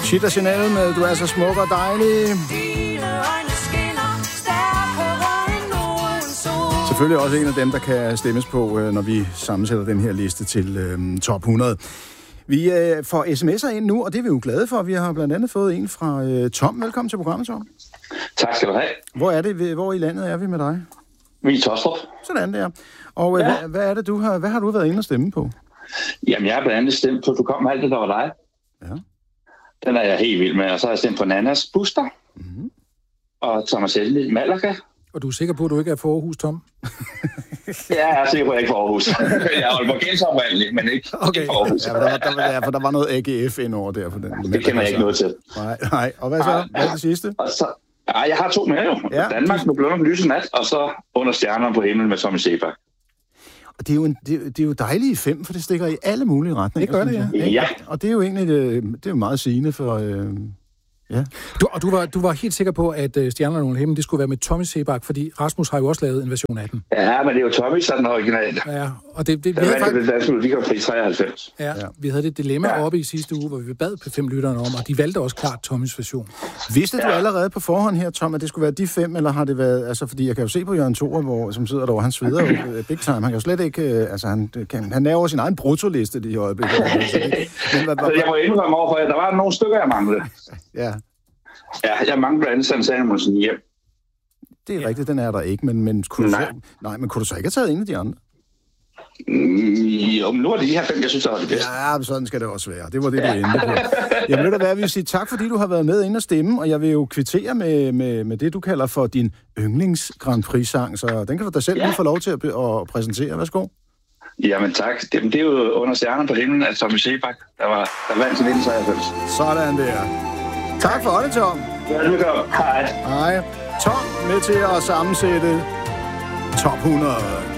Shit Chanel med Du er så smuk og dejlig. Selvfølgelig også en af dem, der kan stemmes på, når vi sammensætter den her liste til top 100. Vi får sms'er ind nu, og det er vi jo glade for. Vi har blandt andet fået en fra Tom. Velkommen til programmet, Tom. Tak skal du have. Hvor i landet er vi med dig? Vi er i Taastrup. Sådan der. Og ja. Hvad har du været inde og stemme på? Jamen, jeg har blandt andet stemt på, du kom med alt det, der var dig. Ja. Den er jeg helt vild med. Og så har jeg stemt på Nannas Buster. Mm-hmm. Og Thomas Helmi Malaga. Og du er sikker på, at du ikke er for Aarhus, Tom? Ja, jeg er sikker på, at jeg ikke er for Aarhus. Jeg er Aalborgenser oprindeligt, men ikke for Aarhus. Ja, for der var noget AGF ind over der. For den. Det kender jeg ikke noget til. Nej. Og hvad så? Hvad er det sidste? Jeg har 2 mere jo. Ja. Danmark med blå lyse nat, og så Under stjernerne på himlen med Tommy Sebak. Og det er jo dejlige 5, for det stikker i alle mulige retninger. Det gør det, ja. Ja. Og det er jo egentlig det er jo meget sigende for... Ja. Du var helt sikker på, at Stjernerne under himlen, det skulle være med Tommy Sebak, fordi Rasmus har jo også lavet en version af den. Ja, men det er jo Tommy, så den original. Ja, og det vi havde faktisk... Det danske Melodikampri 93. Ja, vi havde det dilemma oppe i sidste uge, hvor vi bad på 5 lytterne om, og de valgte også klart Tommys version. Vidste du allerede på forhånd her, Tom, at det skulle være de 5, eller har det været... Altså, fordi jeg kan jo se på Jørgen Thorup, som sidder derovre, han sveder jo big time. Han kan jo slet ikke... han laver sin egen bruttoliste i øjeblikket. Jeg må indrømme overfor, at der var nogle stykker, jeg manglede. Ja. Ja, jeg mangler blandt andet Sanne Salomonsen hjem. Det er rigtigt, den er der ikke, men kunne du så ikke have taget en af de andre? Jo, men nu er det de her 5, jeg synes, der var det bedste. Ja, sådan skal det også være. Det var det, du endte på. Jamen, ved du hvad, jeg vil sige tak, fordi du har været med inde og stemme, og jeg vil jo kvittere med det, du kalder for din yndlings Grand Prix-sang, så den kan du da selv lige få lov til at præsentere. Værsgo. Jamen tak. Det er jo Under stjernerne på himlen af Tommy Sebak, der vandt til 1993. Sådan der. Tak for det, Tom. Velkommen. Hej. Hej. Tom med til at sammensætte top 100.